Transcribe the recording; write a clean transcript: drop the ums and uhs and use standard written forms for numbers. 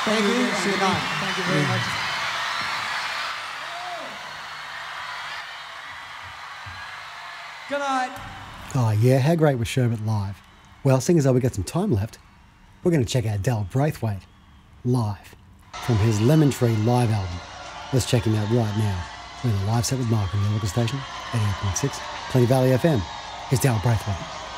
Thank you. See you tonight. Thank you very much. Good night. Oh yeah, how great was Sherbet live? Well, seeing as though we got some time left, we're going to check out Dal Braithwaite live from his Lemon Tree live album. Let's check him out right now. We're in a live set with Mark on the Orca Station, 88.6, Plenty Valley FM. Here's Dal Braithwaite.